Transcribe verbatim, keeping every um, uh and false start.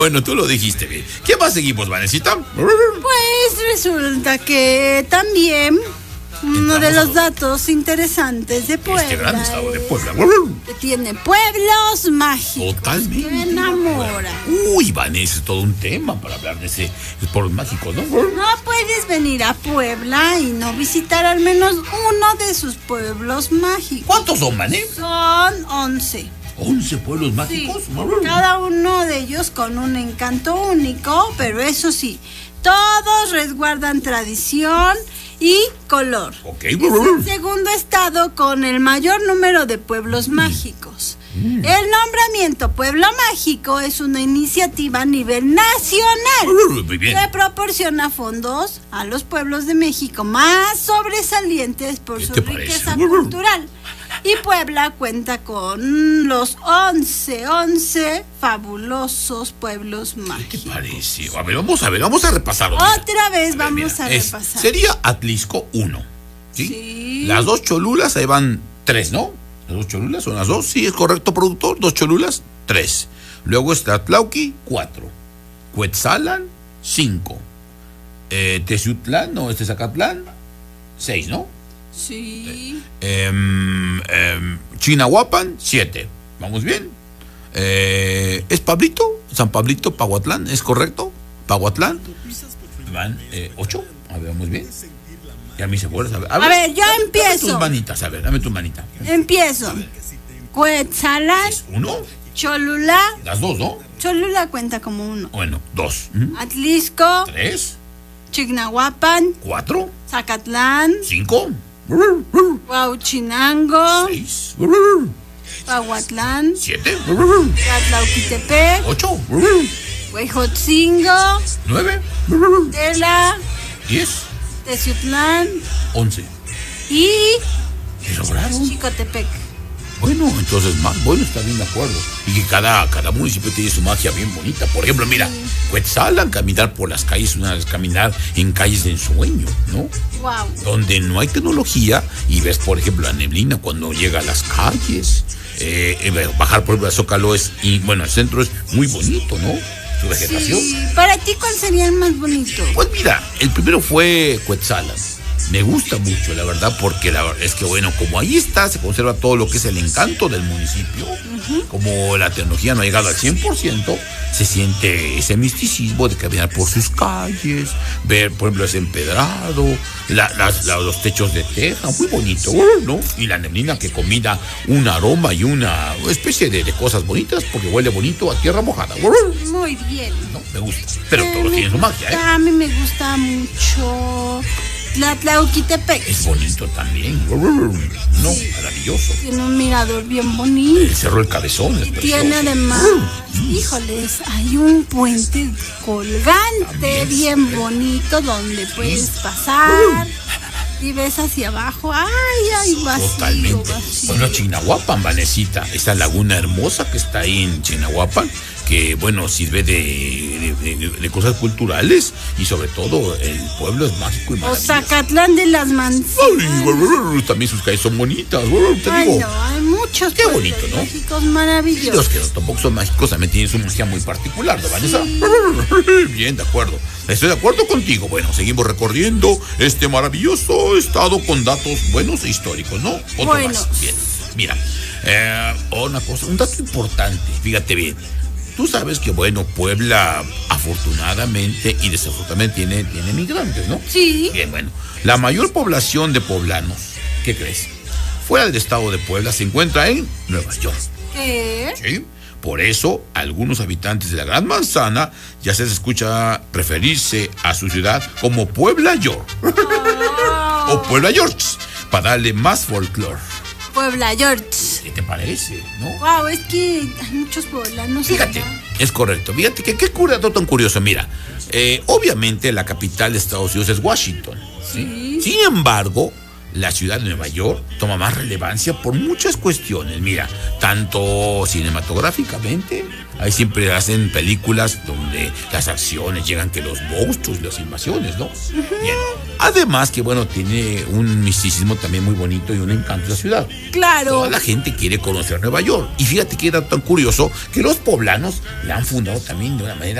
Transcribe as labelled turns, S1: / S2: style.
S1: Bueno, tú lo dijiste bien. ¿Qué más seguimos, Vanesita?
S2: Pues resulta que también uno de los datos interesantes de Puebla.
S1: Este gran estado de Puebla.
S2: Que tiene pueblos mágicos.
S1: Totalmente.
S2: Que enamoran.
S1: Uy, Vanessa, es todo un tema para hablar de ese pueblos mágicos, ¿no?
S2: No puedes venir a Puebla y no visitar al menos uno de sus pueblos mágicos.
S1: ¿Cuántos son, Vané?
S2: Son once.
S1: ¿Once pueblos mágicos?
S2: Sí, cada uno de ellos con un encanto único, pero eso sí, todos resguardan tradición y color.
S1: Ok.
S2: Es el segundo estado con el mayor número de pueblos mágicos. Mm. El nombramiento Pueblo Mágico es una iniciativa a nivel nacional
S1: Muy bien.
S2: que proporciona fondos a los pueblos de México más sobresalientes por su riqueza cultural. Y Puebla cuenta con los once, once fabulosos pueblos mágicos.
S1: ¿Qué te parece? A ver, vamos a ver, vamos a repasarlo.
S2: Otra vez
S1: a ver,
S2: vamos
S1: mira,
S2: a
S1: es,
S2: repasar.
S1: Sería Atlisco uno, ¿sí?
S2: Sí.
S1: Las dos Cholulas, ahí van tres, ¿no? Las dos Cholulas son las dos, sí, es correcto, productor. Dos Cholulas, tres. Luego está Tlauqui, cuatro. Cuetzalan, cinco. Eh, Teciutlán, no, este es Zacatlán, seis, ¿no?
S2: Sí.
S1: Eh, eh, Chinahuapan, siete. ¿Vamos bien? Eh, ¿Es Pablito? San Pablito, Pahuatlán, ¿es correcto? Pahuatlán. Van eh, ocho. A ver, vamos bien. Ya me hice fuerza. A ver,
S2: a ver, a ver yo
S1: dame,
S2: empiezo.
S1: Dame tus manitas, a ver, dame tu manita.
S2: Empiezo. Cuetzalan.
S1: ¿Es uno?
S2: Cholula.
S1: Las dos, ¿no?
S2: Cholula cuenta como uno.
S1: Bueno, dos.
S2: Atlisco.
S1: Tres.
S2: Chignahuapan.
S1: Cuatro.
S2: Zacatlán.
S1: Cinco.
S2: Huauchinango.
S1: Seis.
S2: Pahuatlán.
S1: Siete.
S2: Tlatlauquitepec.
S1: Ocho.
S2: Huejotzingo.
S1: Nueve.
S2: Tela.
S1: Diez.
S2: Teciutlán.
S1: Once.
S2: Y
S1: ¿Qué lograron?
S2: Chicotepec.
S1: Bueno, entonces más bueno, está bien de acuerdo. Y que cada, cada municipio tiene su magia bien bonita. Por ejemplo, mira, Cuetzalan, caminar por las calles, una vez caminar en calles de ensueño, ¿no?
S2: Wow.
S1: Donde no hay tecnología y ves, por ejemplo, la neblina cuando llega a las calles. Eh, eh, bajar por el Zócalo es, y bueno, el centro es muy bonito, ¿no? Su vegetación.
S2: Sí. Para ti, ¿cuál sería el más bonito?
S1: Pues mira, el primero fue Cuetzalan. Me gusta mucho, la verdad, porque la verdad es que, bueno, como ahí está, se conserva todo lo que es el encanto del municipio. Uh-huh. Como la tecnología no ha llegado al cien por ciento, se siente ese misticismo de caminar por sus calles, ver, por ejemplo, ese empedrado, la, las, la, los techos de teja, muy bonito, ¿no? Y la neblina que combina un aroma y una especie de, de cosas bonitas, porque huele bonito a tierra mojada.
S2: Muy bien.
S1: No, me gusta, pero todo tiene su magia, ¿eh?
S2: A mí me gusta mucho Tlatlauquitepec.
S1: Es bonito también. No, sí. Maravilloso.
S2: Tiene un mirador bien bonito.
S1: El Cerro del Cabezón es precioso.
S2: Tiene además, híjoles, hay un puente colgante también, bien bonito donde puedes pasar y ves hacia abajo. Ay, ay, vacío.
S1: Totalmente.
S2: Vacío.
S1: Bueno, Chignahuapan, Vanesita, esa laguna hermosa que está ahí en Chignahuapan, que bueno, sirve de, de, de, de cosas culturales y sobre todo el pueblo es mágico y maravilloso.
S2: O Zacatlán de las Manzanas.
S1: Ay, también sus calles son bonitas, te
S2: Ay,
S1: digo.
S2: No, hay muchos
S1: qué bonito, ¿no?
S2: mágicos maravillosos.
S1: Y los que tampoco son mágicos también tienen su magia muy particular, ¿no, Vanessa? Sí. Bien, de acuerdo. Estoy de acuerdo contigo. Bueno, seguimos recorriendo este maravilloso estado con datos buenos e históricos, ¿no? Otro
S2: bueno.
S1: más. Bien, mira. Eh, una cosa, un dato importante, fíjate bien. Tú sabes que, bueno, Puebla afortunadamente y desafortunadamente tiene, tiene migrantes, ¿no?
S2: Sí.
S1: Bien, bueno. La mayor población de poblanos, ¿qué crees? Fuera del estado de Puebla se encuentra en Nueva York.
S2: ¿Qué?
S1: Sí. Por eso, algunos habitantes de la Gran Manzana ya se les escucha referirse a su ciudad como Puebla York. Oh. O Puebla Yorks, para darle más folclore.
S2: Puebla York.
S1: ¿Qué te parece, no?
S2: Wow, es que hay muchos poblanos.
S1: Fíjate, acá. Es correcto. Fíjate que qué dato tan curioso. Mira, eh, obviamente la capital de Estados Unidos es Washington. ¿sí? ¿sí? Sin embargo, la ciudad de Nueva York toma más relevancia por muchas cuestiones. Mira, tanto cinematográficamente, ahí siempre hacen películas donde donde las acciones llegan que los monstruos y las invasiones, ¿no? Uh-huh. Bien. Además que, bueno, tiene un misticismo también muy bonito y un encanto la ciudad.
S2: Claro.
S1: Toda la gente quiere conocer Nueva York. Y fíjate que era tan curioso que los poblanos la han fundado también de una manera